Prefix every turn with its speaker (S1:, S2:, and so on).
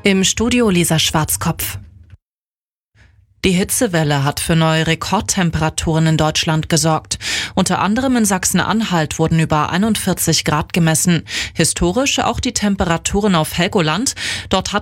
S1: Im Studio Lisa Schwarzkopf. Die Hitzewelle hat für neue Rekordtemperaturen in Deutschland gesorgt. Unter anderem in Sachsen-Anhalt wurden über 41 Grad gemessen. Historisch auch die Temperaturen auf Helgoland. Dort hat